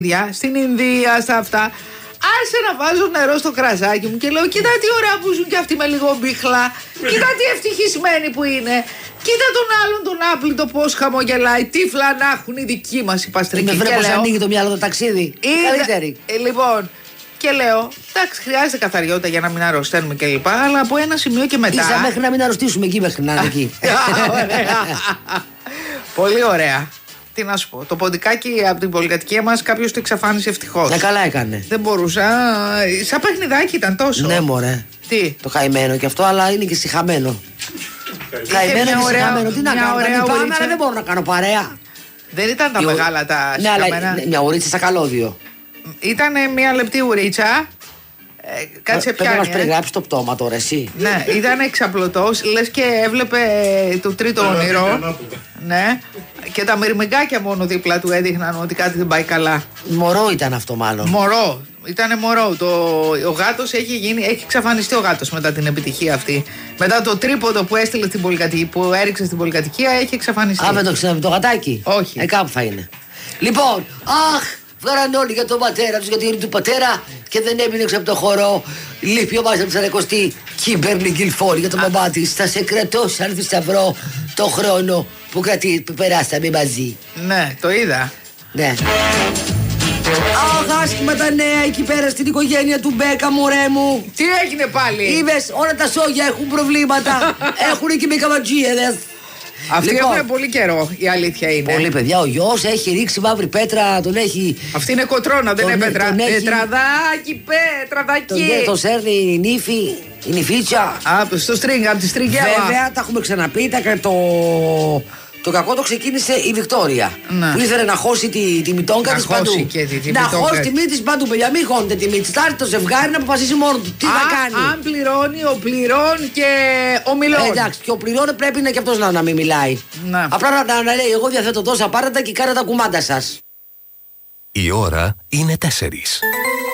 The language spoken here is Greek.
στην Ινδία, στα αυτά. Άσε να βάζω νερό στο κρασάκι μου και λέω: κοίτα τι ωραία που ζουν κι αυτοί με λίγο μπίχλα. Κοίτα τι ευτυχισμένοι που είναι. Κοίτα τον άλλον τον άπλητο πώς χαμογελάει. Τύφλα να έχουν οι δικοί μας οι παστρικοί. Με βλέπω ανοίγει το μυαλό το ταξίδι. Καλύτερη. Λοιπόν, και λέω: εντάξει, χρειάζεται καθαριότητα για να μην αρρωσταίνουμε κλπ. Αλλά από ένα σημείο και μετά. Ίσα μέχρι να μην αρρωστήσουμε εκεί, μέχρι να είναι εκεί. Πολύ ωραία. Τι να σου πω, το ποντικάκι από την πολυκατοικία μας κάποιος το εξαφάνισε ευτυχώς. Ναι, καλά έκανε. Δεν μπορούσα. Σαν παιχνιδάκι ήταν τόσο. Ναι, μωρέ. Τι. Το καημένο κι αυτό, αλλά είναι και σιχαμένο. Καημένο και σιχαμένο. Τι να κάνω, να πάμε, αλλά δεν μπορώ να κάνω παρέα. Δεν ήταν τα μεγάλα τα σιχαμένα. Ναι, μια ουρίτσα στα καλώδιο. Ήτανε μια λεπτή ουρίτσα. Κάτσε πιάνει. Πρέπει να μας περιγράψεις το πτώμα τώρα, εσύ. Ναι, ήταν εξαπλωτός, λες και έβλεπε το τρίτο όνειρο. Ναι. Και τα μυρμηγκάκια μόνο δίπλα του έδειχναν ότι κάτι δεν πάει καλά. Μωρό ήταν αυτό, μάλλον. Μωρό. Ήτανε μωρό. Ο γάτος έχει εξαφανιστεί ο γάτος μετά την επιτυχία αυτή. Μετά το τρίποντο που έστειλε στην πολυκατοικία, που έριξε στην πολυκατοικία, έχει εξαφανιστεί. Α, με το γατάκι. Όχι. Κάπου θα είναι. Λοιπόν, βγάλαν όλοι για τον πατέρα τους, για τη γονή του πατέρα και δεν έμεινε έξω από το χώρο. Λείπει ο Μάστερ Ψαρακοστή, Κίμπερλι Γκιλφόρ για τον μπαμπά της. Θα σε κρατώσει αν θησαυρό το χρόνο που περάσαμε μαζί. Ναι, το είδα. Ναι. Αχ, άσχημα τα νέα εκεί πέρα στην οικογένεια του Μπέκα, μωρέ μου. Τι έγινε πάλι? Είδες, όλα τα σόγια έχουν προβλήματα. Έχουν και με καματζίεδες. Αυτοί έχουν πολύ καιρό, η αλήθεια είναι. Πολύ, παιδιά. Ο γιος έχει ρίξει μαύρη πέτρα, τον έχει. Αυτή είναι κοτρώνα, δεν είναι πέτρα. Πετραδάκι, πετραδάκι. Τον σέρνει η νύφη, η νυφίτσα. Στο στρίγγ, από τη στριγγέλα. Βέβαια, τα έχουμε ξαναπεί. Το κακό το ξεκίνησε η Βικτόρια. Ναι. Που ήθελε να χώσει τη μητόγκα της παντού. Να χώσει τη μύτη της παντού, παιδιά. Μην χώνετε τη μύτη. Θα έρθει το ζευγάρι να αποφασίσει μόνο του. Τι θα κάνει. Αν πληρώνει, ο πληρών και ο μιλών. Εντάξει, και ο πληρών πρέπει να και αυτός να μην μιλάει. Ναι. Απλά να λέει: εγώ διαθέτω τόσα πάρετε και κάνετε τα κουμάντα σας. Η ώρα είναι 4.